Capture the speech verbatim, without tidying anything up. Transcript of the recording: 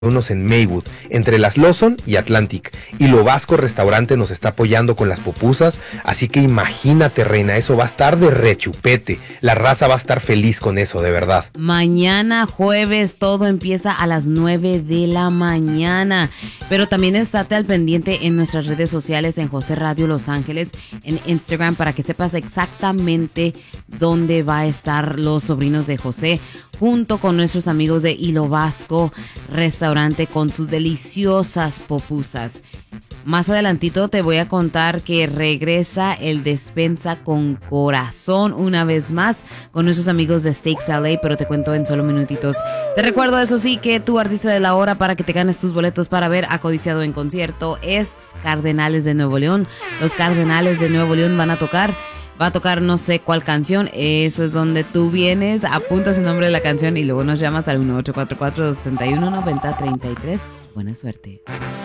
unos en Maywood, entre las Lawson y Atlantic. Y Lo Vasco Restaurante nos está apoyando con las pupusas, así que imagínate, reina, eso va a estar de rechupete. La raza va a estar feliz con eso, de verdad. Mañana jueves todo empieza a las nueve de la mañana, pero también estate al pendiente en nuestras redes sociales, en José Radio Los Ángeles, en Instagram, para que sepas exactamente dónde va a estar los sobrinos de José, junto con nuestros amigos de Lo Vasco Restaurante con sus deliciosas pupusas. Más adelantito te voy a contar que regresa el Despensa con Corazón una vez más con nuestros amigos de Steaks L A, pero te cuento en solo minutitos. Te recuerdo, eso sí, que tu artista de la hora para que te ganes tus boletos para ver a Codiciado en concierto es Cardenales de Nuevo León. Los Cardenales de Nuevo León van a tocar Va a tocar no sé cuál canción. Eso es donde tú vienes, apuntas el nombre de la canción y luego nos llamas al uno ocho cuatro cuatro, dos siete uno, nueve cero tres tres. Buena suerte.